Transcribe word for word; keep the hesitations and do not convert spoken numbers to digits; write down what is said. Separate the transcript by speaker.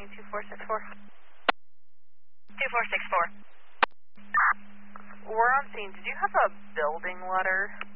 Speaker 1: two four six four.
Speaker 2: two four six four.
Speaker 1: We're on scene. Did you have a building letter?